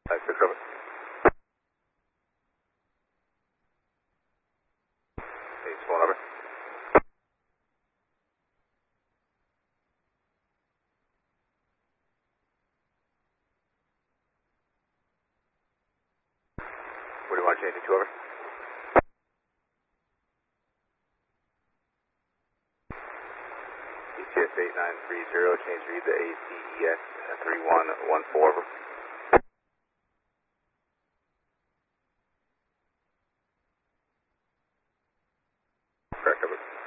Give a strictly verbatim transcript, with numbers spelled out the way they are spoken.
Five six over. Eight one over. What do you want to change it to over? E T S eight nine three zero, change read the A C E X three one one four over. Correct over.